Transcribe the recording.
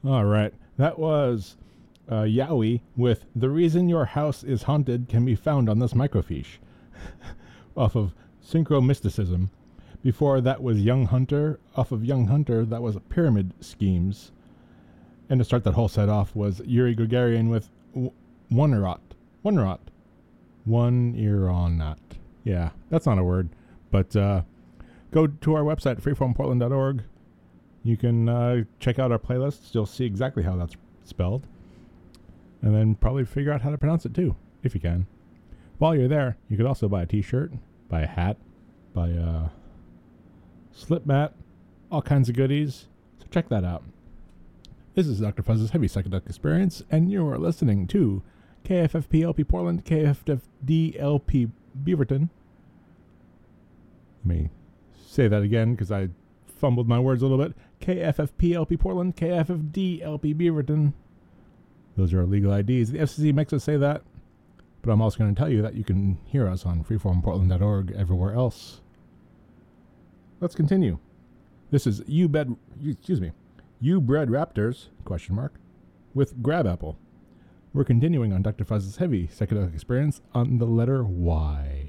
All right. That was Yowie with The Reason Your House is Haunted Can Be Found on This Microfiche off of Synchro Mysticism. Before that was Young Hunter. Off of Young Hunter, that was Pyramid Schemes. And to start that whole set off was Yuri Gagarin with Wonderot. Wonderot. One ear on that. Yeah, that's not a word. But go to our website, freeformportland.org. You can check out our playlists. You'll see exactly how that's spelled. And then probably figure out how to pronounce it too, if you can. While you're there, you could also buy a t-shirt, buy a hat, buy a slip mat, all kinds of goodies. So check that out. This is Dr. Fuzz's Heavy Psychedelic Experience, and you are listening to KFFP-LP Portland, KFFD-LP Beaverton. Let me say that again because I fumbled my words a little bit. KFFP-LP Portland, KFFD-LP Beaverton. Those are our legal IDs. The FCC makes us say that, but I'm also going to tell you that you can hear us on freeformportland.org everywhere else. Let's continue. This is You Bred Raptors, with Grab Apple. We're continuing on Dr. Fuzz's Heavy Psychedelic Experience on the letter Y.